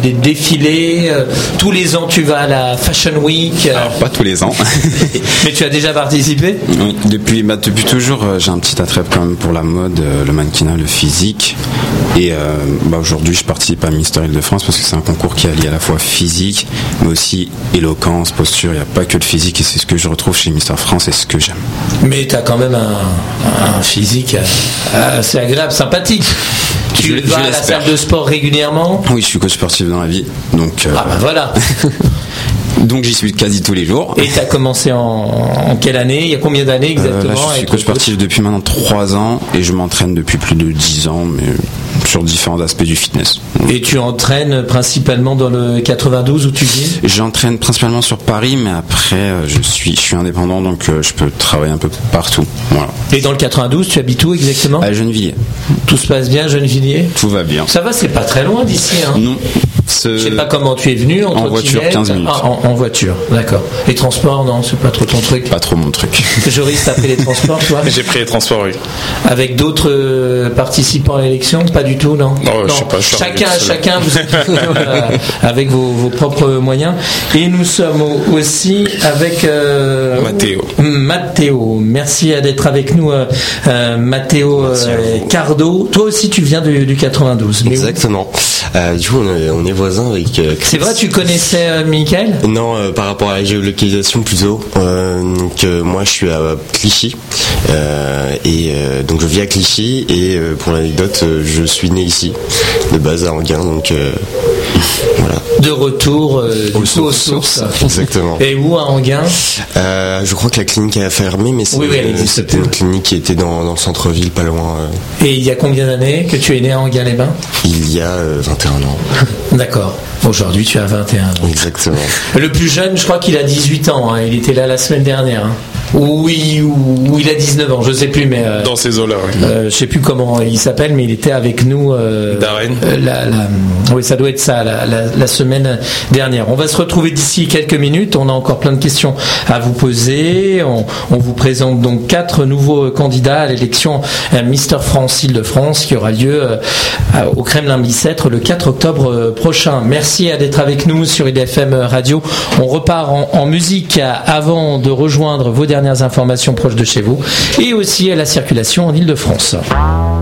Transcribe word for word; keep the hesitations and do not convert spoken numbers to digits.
des défilés. Euh, tous les ans, tu vas à la Fashion Week. Alors, pas tous les ans. Mais tu as déjà participé ? Oui, depuis, bah, depuis toujours, euh, j'ai un petit attrait quand même pour la mode, euh, le mannequinat, le physique. Et euh, bah, aujourd'hui, je participe à Mister Île-de-France parce que c'est un concours qui allie à la fois physique, mais aussi éloquence, posture. Il n'y a pas que le physique et c'est ce que je retrouve chez Mister France et ce que j'aime. Mais tu as quand même un, un physique assez agréable, sympathique. Tu je, vas je à la salle de sport régulièrement ? Oui, je suis coach sportif dans la vie. Donc, euh, ah ben voilà. Donc j'y suis quasi tous les jours. Et tu as commencé en, en quelle année ? Il y a combien d'années exactement ? euh, là, Je suis coach sportif depuis maintenant trois ans et je m'entraîne depuis plus de dix ans, mais sur différents aspects du fitness. Et tu entraînes principalement dans le quatre-vingt-douze où tu vis ? J'entraîne principalement sur Paris, mais après je suis, je suis indépendant, donc je peux travailler un peu partout. Voilà. Et dans le quatre-vingt-douze, tu habites où exactement ? À Gennevilliers. Tout se passe bien, Gennevilliers ? Tout va bien. Ça va, c'est pas très loin d'ici. Hein. Non. Ce... Je sais pas comment tu es venu. En voiture, quinze minutes. Ah, en, en voiture, d'accord. Les transports, non, c'est pas trop ton truc. Pas trop mon truc. Juriste, t'as pris les transports, toi ? J'ai pris les transports, oui. Avec d'autres euh, participants à l'élection ? Pas du tout, non ? Non, non. je sais pas. Je chacun, chacun, vous êtes euh, avec vos, vos propres moyens. Et nous sommes aussi avec euh, Mathéo. Mathéo. Merci d'être avec nous, euh, euh, Mathéo euh, Cardo. Toi aussi, tu viens du, du quatre-vingt-douze. Mais exactement. Euh, du coup, on est, on est voisins avec. Euh, c'est vrai, tu connaissais euh, Mickaël ? Non, euh, par rapport à la géolocalisation plutôt. Euh, donc euh, moi, je suis à Clichy euh, et euh, donc je vis à Clichy et euh, pour l'anecdote, euh, je suis né ici, de base à Enghien, donc euh, voilà. De retour euh, aux, du sources. aux sources. Exactement. Et où à Enghien ? euh, Je crois que la clinique a fermé, mais c'est, oui, oui, euh, c'était une clinique qui était dans, dans le centre-ville, pas loin. Euh. Et il y a combien d'années que tu es né à Enghien-les-Bains ? Il y a euh, vingt et un ans. D'accord. Aujourd'hui, tu as vingt et un ans. Exactement. Le plus jeune, je crois qu'il a dix-huit ans. Hein. Il était là la semaine dernière. Hein. Oui, ou, ou il a dix-neuf ans, je sais plus, mais euh, dans ces eaux-là, oui. Euh, je sais plus comment il s'appelle, mais il était avec nous. Euh, Darren. Euh, la, la, oui, ça doit être ça, la, la, la semaine dernière. On va se retrouver d'ici quelques minutes. On a encore plein de questions à vous poser. On, on vous présente donc quatre nouveaux candidats à l'élection Mister France Île-de-France qui aura lieu euh, au Kremlin-Bicêtre le quatre octobre prochain. Merci d'être avec nous sur I D F M Radio. On repart en, en musique avant de rejoindre vos dernières informations proches de chez vous et aussi à la circulation en Île-de-France.